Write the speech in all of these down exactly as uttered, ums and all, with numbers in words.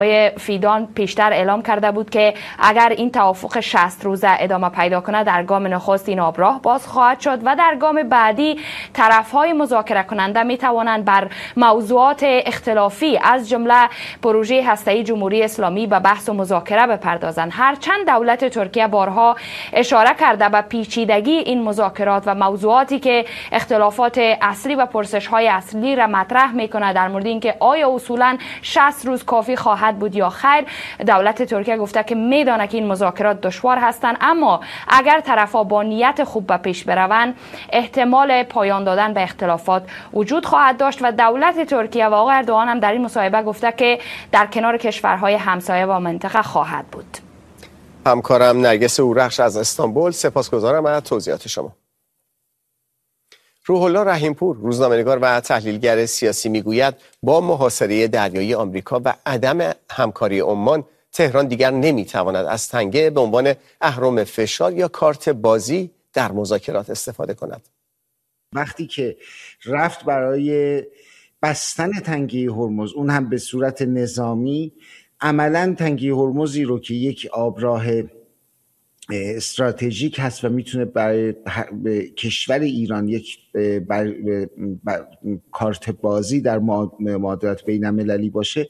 فیدان پیشتر اعلام کرده بود که اگر این توافق شصت روزه ادامه پیدا کنه در گام نخست این آبراه باز خواهد شد و در گام بعدی طرفهای مذاکره کننده می توانند بر موضوعات اختلافی از جمله پروژه هسته‌ای جمهوری اسلامی به بحث و مذاکره بپردازند. هرچند دولت ترکیه بارها اشاره کرده به پیچیدگی این مذاکرات و موضوعاتی که اختلافات اصلی و پرسش‌های اصلی را مطرح می‌کنه در مورد اینکه آیا اصولاً شصت روز کافی خواهد بود یا خیر، دولت ترکیه گفته که میدانه که این مذاکرات دشوار هستند، اما اگر طرفا با نیت خوب به پیش بروند احتمال پایان دادن به اختلافات وجود خواهد داشت و دولت ترکیه و آقای اردوغان هم در این مصاحبه گفته که در کنار کشورهای همسایه و منطقه خواهد بود. همکارم نرگس اورخش از استانبول، سپاسگزارم از توضیحات شما. روح الله رحیمپور، روزنامه‌نگار و تحلیلگر سیاسی، میگوید با محاصره دریایی آمریکا و عدم همکاری عمان، تهران دیگر نمیتواند از تنگه به عنوان اهرم فشار یا کارت بازی در مذاکرات استفاده کند. وقتی که رفت برای بستن تنگه هرمز، اون هم به صورت نظامی، عملاً تنگه هرمزی رو که یک آبراه استراتژیک هست و میتونه برای کشور ایران یک بر بر کارت بازی در معادلات بین المللی باشه،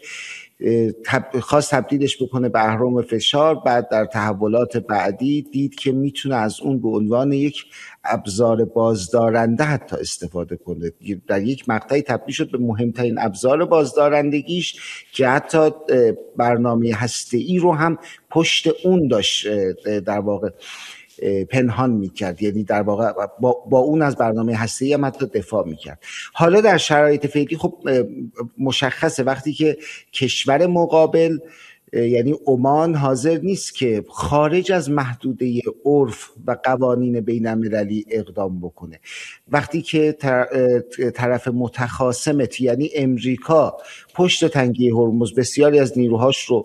خواست تبدیلش بکنه به اهرم فشار. بعد در تحولات بعدی دید که میتونه از اون به عنوان یک ابزار بازدارنده حتی استفاده کنه. در یک مقطعی تبدیل شد به مهمترین ابزار بازدارندگیش که حتی برنامه هسته‌ای رو هم پشت اون داشت در واقع پنهان میکرد، یعنی در واقع با, با اون از برنامه هسته‌ای هم حتی دفاع میکرد. حالا در شرایط فعلی خب مشخصه وقتی که کشور مقابل یعنی عمان حاضر نیست که خارج از محدوده عرف و قوانین بین المللی اقدام بکنه، وقتی که طرف متخاصمت یعنی امریکا پشت تنگه هرمز بسیاری از نیروهاش رو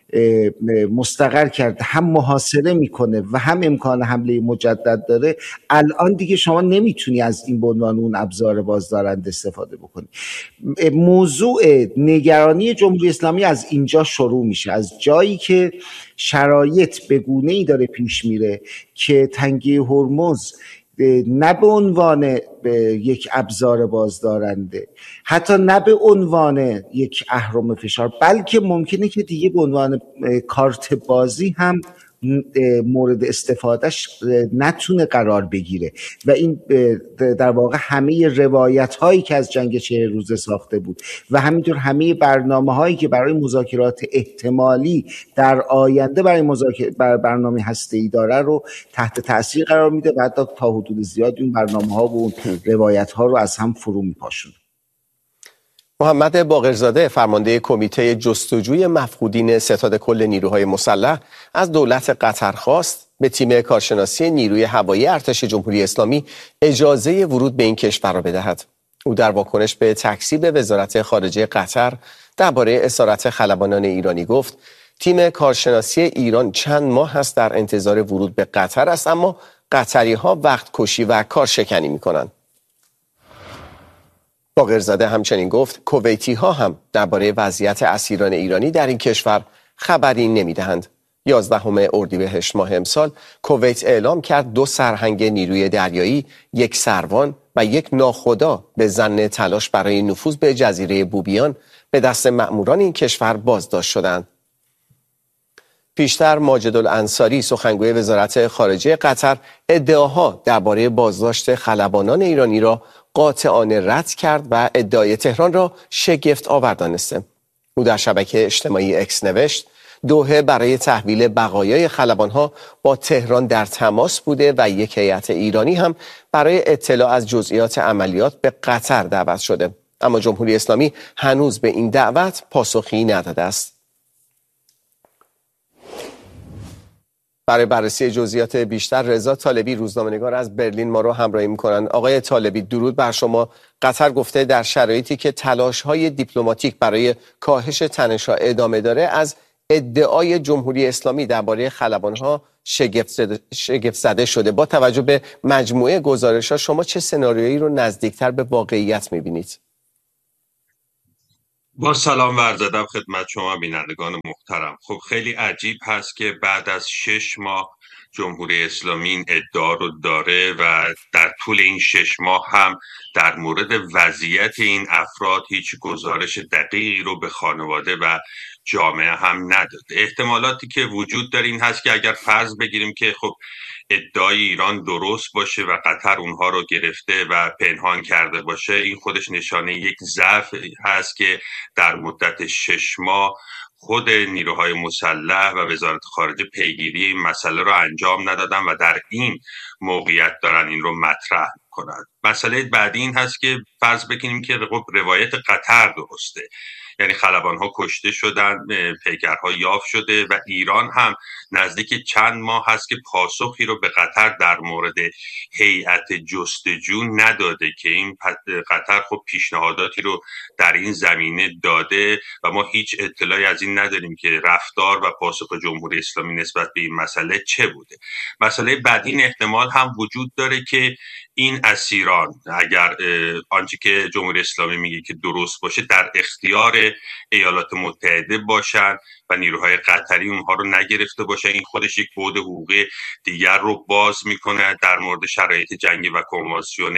مستقر کرد، هم محاصره میکنه و هم امکان حمله مجدد داره، الان دیگه شما نمیتونی از این به عنوان اون ابزار بازدارنده استفاده بکنی. موضوع نگرانی جمهوری اسلامی از اینجا شروع میشه، از جایی که شرایط به گونه‌ای داره پیش میره که تنگه هرمز نه به عنوان یک ابزار بازدارنده، حتی نه به عنوان یک اهرم فشار، بلکه ممکنه که دیگه به عنوان کارت بازی هم مورد استفادهش نتونه قرار بگیره و این در واقع همه روایت هایی که از جنگ چهل روزه ساخته بود و همینطور همه برنامه هایی که برای مذاکرات احتمالی در آینده برای مذاکره بر برنامه هسته‌ای داره رو تحت تاثیر قرار میده و حتی تا حدود زیادی اون برنامه ها و اون روایت ها رو از هم فرو میپاشونه. محمد باقرزاده، فرمانده کمیته جستجوی مفقودین ستاد کل نیروهای مسلح، از دولت قطر خواست به تیم کارشناسی نیروی هوایی ارتش جمهوری اسلامی اجازه ورود به این کشور را بدهد. او در واکنش به تکذیب وزارت خارجه قطر درباره اسارت خلبانان ایرانی گفت تیم کارشناسی ایران چند ماه است در انتظار ورود به قطر است، اما قطری ها وقت کشی و کارشکنی می کنند. باقرزاده همچنین گفت کویتی ها هم درباره وضعیت اسیران ایرانی در این کشور خبری نمیدهند. یازدهم اردیبهشت ماه امسال کویت اعلام کرد دو سرهنگ نیروی دریایی، یک سروان و یک ناخدا به ظن تلاش برای نفوذ به جزیره بوبیان به دست مأموران این کشور بازداشت شدند. پیشتر ماجد الانصاری، سخنگوی وزارت خارجه قطر، ادعاها درباره بازداشت خلبانان ایرانی را قاطعانه رد کرد و ادعای تهران را شگفت آور دانسته. او در شبکه اجتماعی اکس نوشت دوحه برای تحویل بقایای خلبانها با تهران در تماس بوده و یک هیئت ایرانی هم برای اطلاع از جزئیات عملیات به قطر دعوت شده، اما جمهوری اسلامی هنوز به این دعوت پاسخی نداده است. برای بررسی جزئیات بیشتر رضا طالبی، روزنامه‌نگار از برلین، ما رو همراهی می‌کنند. آقای طالبی، درود بر شما. قطر گفته در شرایطی که تلاش‌های دیپلماتیک برای کاهش تنش‌ها ادامه داره، از ادعای جمهوری اسلامی درباره خلبان‌ها شگفت زده, شگفت زده شده. با توجه به مجموعه گزارش‌ها شما چه سناریویی رو نزدیکتر به واقعیت می‌بینید؟ با سلام و عرض ادب خدمت شما بینندگان محترم. خب خیلی عجیب هست که بعد از شش ماه جمهوری اسلامی این ادعا رو داره و در طول این شش ماه هم در مورد وضعیت این افراد هیچ گزارش دقیقی رو به خانواده و جامعه هم نداده. احتمالاتی که وجود داره این هست که اگر فرض بگیریم که خب ادعای ایران درست باشه و قطر اونها رو گرفته و پنهان کرده باشه، این خودش نشانه یک ضعف هست که در مدت شش ماه خود نیروهای مسلح و وزارت خارجه پیگیری این مسئله رو انجام ندادن و در این موقعیت دارن این رو مطرح کنند. مسئله بعدی این هست که فرض بکنیم که روایت قطر درسته، یعنی خلبان‌ها کشته شدن، پیکرها یافت شده و ایران هم نزدیک چند ماه هست که پاسخی رو به قطر در مورد هیئت جستجو نداده که این قطر خب پیشنهاداتی رو در این زمینه داده و ما هیچ اطلاعی از این نداریم که رفتار و پاسخ جمهوری اسلامی نسبت به این مسئله چه بوده. مسئله بعد این احتمال هم وجود داره که این اسیران اگر آنچه که جمهوری اسلامی میگه که درست باشه در اختیار ایالات متحده باشن و نیروهای قطری اونها رو نگرفته باشه، این خودش یک بعد حقوقی دیگر رو باز میکنه در مورد شرایط جنگی و کنوانسیون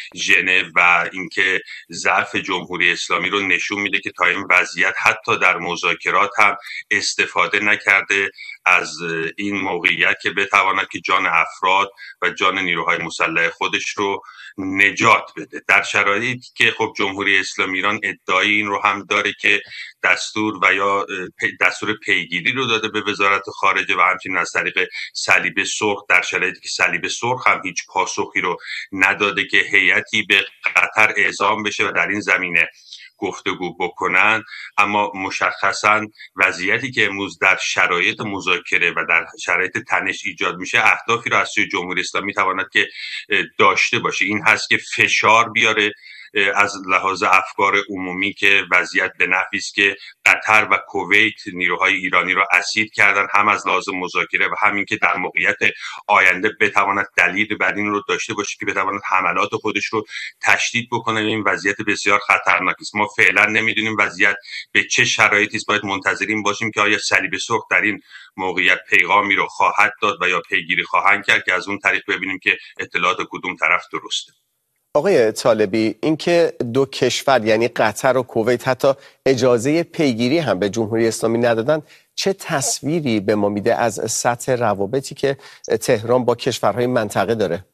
ژنو و اینکه ضعف جمهوری اسلامی رو نشون میده که تا این وضعیت حتی در مذاکرات هم استفاده نکرده از این موقعیت که بتواند که جان افراد و جان نیروهای مسلح خودش رو نجات بده، در شرایطی که خب جمهوری اسلامی ایران ادعای این رو هم داره که دستور و یا دستور پیگیری رو داده به وزارت خارجه و همچنین از طریق صلیب سرخ، در شرایطی که صلیب سرخ هم هیچ پاسخی رو نداده که هیئتی به قطر اعزام بشه و در این زمینه گفتگو بکنن. اما مشخصا وضعیتی که امروز در شرایط مذاکره و در شرایط تنش ایجاد میشه اهدافی رو از سوی جمهوری اسلامی میتواند که داشته باشه، این هست که فشار بیاره از لحاظ افکار عمومی که وضعیت به نحوی است که قطر و کویت نیروهای ایرانی را اسیر کردن، هم از لحاظ مذاکره و همین که در موقعیت آینده بتواند دلیل بر این رو داشته باشه که بتواند حملات خودش رو تشدید بکنه. این وضعیت بسیار خطرناک است. ما فعلا نمیدونیم وضعیت به چه شرایطی است، باید منتظرین باشیم که آیا صلیب سرخ در این موقعیت پیغامی رو خواهد داد و یا پیگیری خواهند کرد که از اون طریق ببینیم که اطلاعات کدوم طرف درسته. آقای طالبی، اینکه دو کشور یعنی قطر و کویت حتی اجازه پیگیری هم به جمهوری اسلامی ندادن، چه تصویری به ما میده از سطح روابطی که تهران با کشورهای منطقه داره؟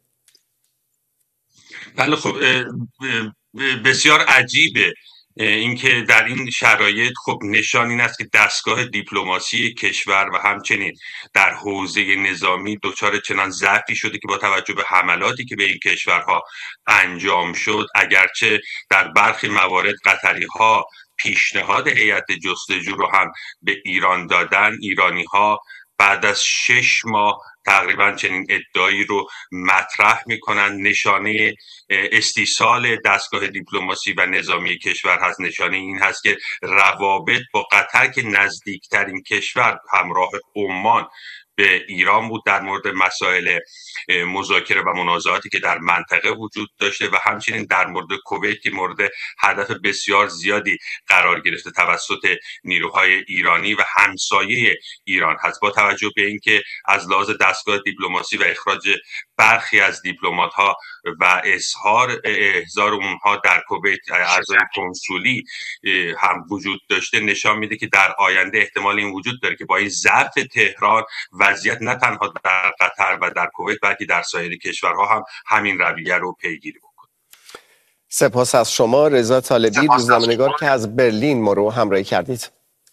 بله خب بسیار عجیبه اینکه در این شرایط خب نشان این است که دستگاه دیپلماسی کشور و همچنین در حوزه نظامی دچار چنان ضعفی شده که با توجه به حملاتی که به این کشورها انجام شد، اگرچه در برخی موارد قطری ها پیشنهاد هیئت جستجو رو هم به ایران دادن، ایرانی ها بعد از شش ماه تقریبا چنین ادعایی رو مطرح میکنن. نشانه استیصال دستگاه دیپلماسی و نظامی کشور هست، نشانه این هست که روابط با قطر که نزدیکترین کشور همراه عمان به ایران بود در مورد مسائل مذاکره و منازعاتی که در منطقه وجود داشته و همچنین در مورد کویت که مورد هدف بسیار زیادی قرار گرفته توسط نیروهای ایرانی و همسایه ایران هست. با توجه به اینکه از لحاظ دستگاه دیپلماسی و اخراج برخی از دیپلمات ها و اظهار احضار اونها در کویت اعضای کنسولی هم وجود داشته، نشان میده که در آینده احتمال این وجود داره که با این ضعف تهران وضعیت نه تنها در قطر و در کویت بلکه در سایر کشورها هم همین رویه رو پیگیری بکنه. سپاس از شما رضا طالبی، روزنامه‌نگار که از برلین ما رو همراهی کردید.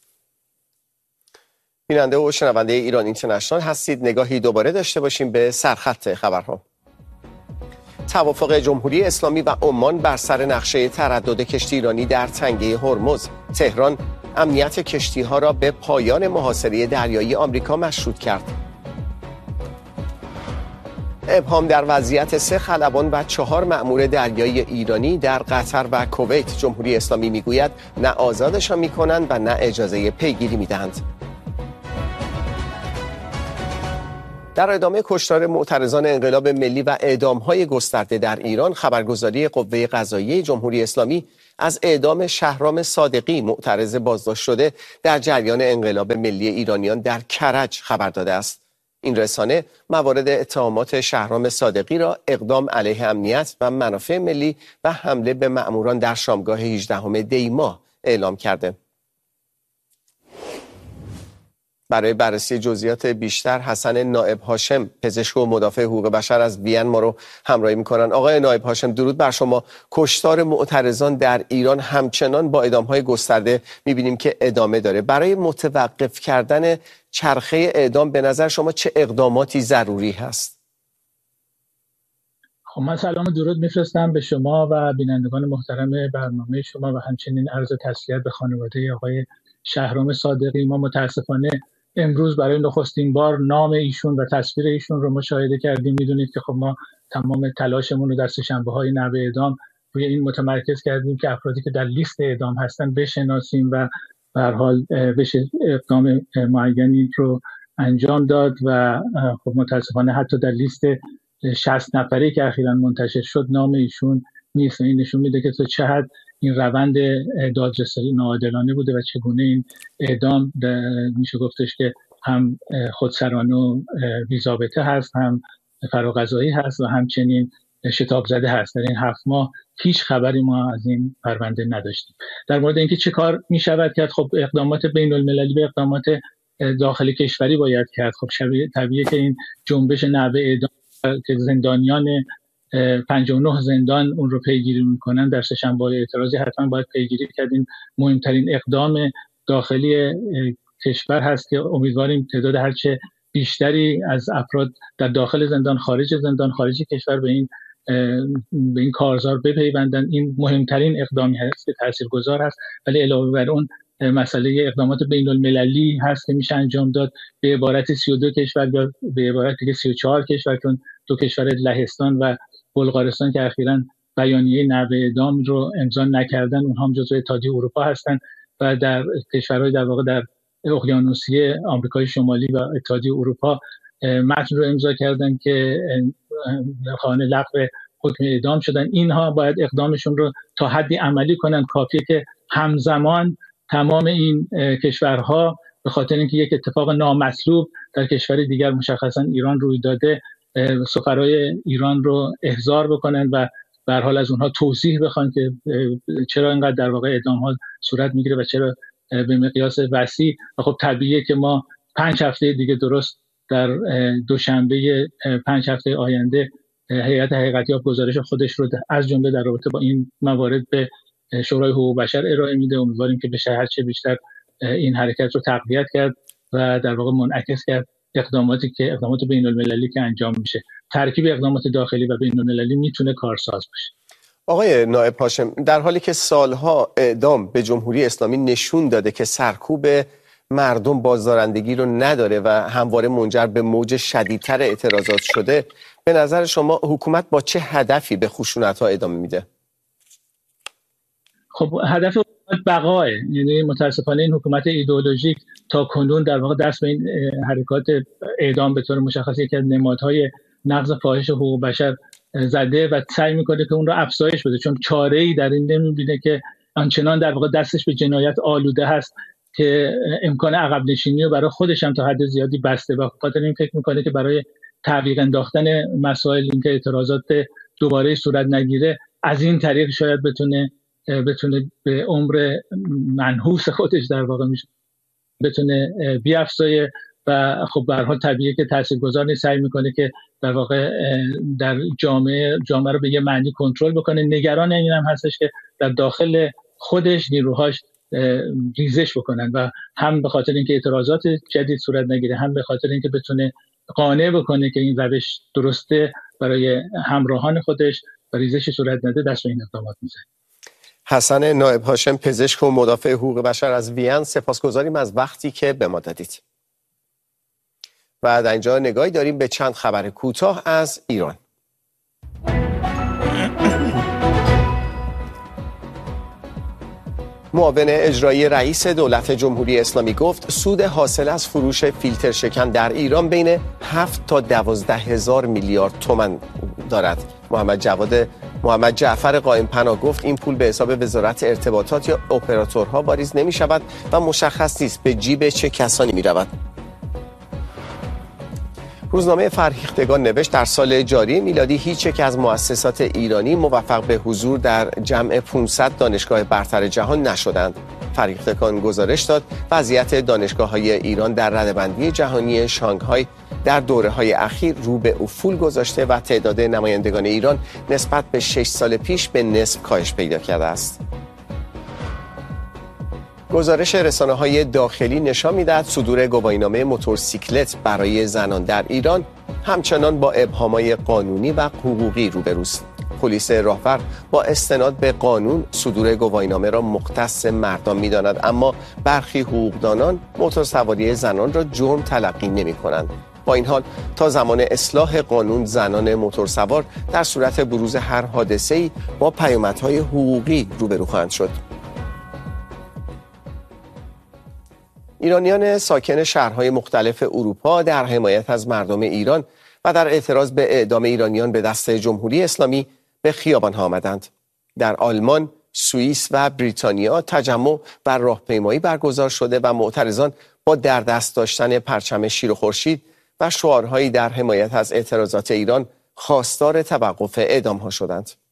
بیننده و شنونده ایران اینترنشنال هستید. نگاهی دوباره داشته باشیم به سرخط خبرها. توافق جمهوری اسلامی و عمان بر سر نقشه تردد کشتی ایرانی در تنگه هرمز. تهران امنیت کشتی‌ها را به پایان محاصره دریایی آمریکا مشروط کرد. ابهام در وضعیت سه خلبان و چهار مأمور دریایی ایرانی در قطر و کویت. جمهوری اسلامی میگوید نه آزادشان میکنند و نه اجازه پیگیری میدهند. در ادامه کشتار معترضان انقلاب ملی و اعدام‌های گسترده در ایران، خبرگزاری قوه قضاییه جمهوری اسلامی از اعدام شهرام صادقی، معترض بازداشت شده در جریان انقلاب ملی ایرانیان در کرج خبر داده است. این رسانه موارد اتهامات شهرام صادقی را اقدام علیه امنیت و منافع ملی و حمله به مأموران در شامگاه هجدهم دی ماه اعلام کرده. برای بررسی جزئیات بیشتر حسن نائب هاشم، پزشک و مدافع حقوق بشر از وین ما رو همراهی میکنن. آقای نائب هاشم، درود بر شما. کشتار معترضان در ایران همچنان با اعدام‌های گسترده میبینیم که ادامه داره. برای متوقف کردن چرخه اعدام به نظر شما چه اقداماتی ضروری هست؟ خب من سلام درود میفرستم به شما و بینندگان محترم برنامه شما و همچنین عرض تسلیت به خانواده آقای شهرام صادقی. ما متاسفانه امروز برای نخستین بار نام ایشون و تصویر ایشون رو مشاهده کردیم. میدونید که خب ما تمام تلاشمون رو در سه‌شنبه‌های نوع اعدام روی این متمرکز کردیم که افرادی که در لیست اعدام هستن بشناسیم و به هر حال بشه اقدام معینی رو انجام داد و خب متاسفانه حتی در لیست شصت نفری که اخیراً منتشر شد نام ایشون نیست. این نشون میده که تا چه حد این روند دادرسی ناعادلانه بوده و چگونه این اعدام میشه گفتش که هم خودسرانه و بی‌ضابطه هست، هم فراقضایی هست و همچنین شتاب زده هست. در این هفت ماه هیچ خبری ما از این پرونده نداشتیم. در مورد اینکه چه کار میشود کرد، خب اقدامات بین المللی به اقدامات داخل کشوری باید کرد. خب طبیعیه که این جنبش نحوه اعدام که زندانیان پنجاه و نه زندان اون رو پیگیری میکنن در سه‌شنبه اعتراضی حتما باید پیگیری کردیم. مهمترین اقدام داخلی کشور هست که امیدواریم تعداد هرچه بیشتری از افراد در داخل زندان، خارج زندان، خارج کشور به این به این کارزار بپیوندن. این مهمترین اقدامی هست که تاثیرگذار هست. ولی علاوه بر اون مسئله اقدامات بین المللی هست که میشه انجام داد به عبارت سی و دو کشور یا به عبارت دیگه سی و چهار کشور، چون دو کشور لهستان و بلغارستان که اخیراً بیانیه نحوه اعدام رو امضا نکردن، اونها هم جزو اتحادیه اروپا هستن و در کشورهای در واقع در اقیانوسیه آمریکای شمالی و اتحادیه اروپا متن رو امضا کردن که خواهان لغو حکم اعدام شدن. اینها باید اقدامشون رو تا حدی عملی کنن. کافیه که همزمان تمام این کشورها به خاطر اینکه یک اتفاق نامطلوب در کشور دیگر مشخصا ایران روی داده، سفرای ایران رو احضار بکنن و به هر حال از اونها توضیح بخوان که چرا اینقدر در واقع اعدام ها صورت میگیره و چرا به مقیاس وسیع. و خب طبیعیه که ما پنج هفته دیگه درست در دوشنبه پنج هفته آینده هیئت حقیقتیاب گزارش خودش رو از جمله در رابطه با این موارد به شورای حقوق بشر ارائه میده. امیدواریم که بشه هر چه بیشتر این حرکت رو تقویت کرد و در واقع منعکس کرد اقداماتی که اقدامات بین المللی که انجام میشه. ترکیب اقدامات داخلی و بین المللی میتونه کارساز باشه. آقای نائب هاشم، در حالی که سالها اعدام به جمهوری اسلامی نشون داده که سرکوب مردم بازدارندگی رو نداره و همواره منجر به موج شدیدتر اعتراضات شده، به نظر شما حکومت با چه هدفی به خشونت‌ها ادامه میده؟ خب هدف بقاه، یعنی متاسفانه این حکومت ایدئولوژیک تا کنون در واقع دست به این حرکات اعدام به طور مشخص یک از نمادهای نقض فاحش حقوق بشر زده و سعی میکنه که اون رو افزایش بده، چون چاره‌ای در این نمیبینه که آنچنان در واقع دستش به جنایت آلوده هست که امکان عقب نشینی رو برای خودش هم تا حد زیادی بسته و خاطر این فکر میکنه که برای تعویق انداختن مسائل، اینکه اعتراضات دوباره صورت نگیره، از این طریق شاید بتونه بتونه به عمر منحوس خودش در واقع میشه بتونه بیافزایه و خب به هر حال طبیعیه که تاثیرگذار نیست. سعی میکنه که در واقع در جامعه جامعه رو به یه معنی کنترل بکنه. نگران این هم هستش که در داخل خودش نیروهاش ریزش بکنن و هم به خاطر اینکه اعتراضات جدید صورت نگیره، هم به خاطر اینکه بتونه قانع بکنه که این روش درسته برای همراهان خودش و ریزش صورت نده، دست به این اقدامات میزنه. حسن نائب هاشم، پزشک و مدافع حقوق بشر از وین، سپاسگزاریم از وقتی که به ما دادید. و در اینجا نگاهی داریم به چند خبر کوتاه از ایران. معاون اجرایی رئیس دولت جمهوری اسلامی گفت سود حاصل از فروش فیلتر شکن در ایران بین هفت تا دوازده هزار میلیارد تومان دارد. محمد جواد محمد جعفر قائم پناه گفت این پول به حساب وزارت ارتباطات یا اپراتورها واریز نمی شود و مشخص نیست به جیب چه کسانی می رود. روزنامه فرهیختگان نوشت در سال جاری میلادی هیچ یک از مؤسسات ایرانی موفق به حضور در جمع پانصد دانشگاه برتر جهان نشدند. فرهیختگان گزارش داد وضعیت دانشگاه‌های ایران در رده‌بندی جهانی شانگهای در دوره‌های اخیر رو به افول گذاشته و تعداد نمایندگان ایران نسبت به شش سال پیش به نصف کاهش پیدا کرده است. گزارش رسانه‌های داخلی نشان می‌دهد صدور گواهینامه موتورسیکلت برای زنان در ایران همچنان با ابهام‌های قانونی و حقوقی روبروست. پلیس راهور با استناد به قانون صدور گواهینامه را مختص مردان می‌داند، اما برخی حقوقدانان موتورسواری زنان را جرم تلقی نمی‌کنند. با این حال تا زمان اصلاح قانون زنان موتورسوار در صورت بروز هر حادثه‌ای با پیامدهای حقوقی روبرو خواهند شد. ایرانیان ساکن شهرهای مختلف اروپا در حمایت از مردم ایران و در اعتراض به اعدام ایرانیان به دست جمهوری اسلامی به خیابان‌ها آمدند. در آلمان، سوئیس و بریتانیا تجمع و راهپیمایی برگزار شده و معترضان با در دست داشتن پرچم شیر و خورشید و شعارهایی در حمایت از اعتراضات ایران خواستار توقف اعدام‌ها شدند.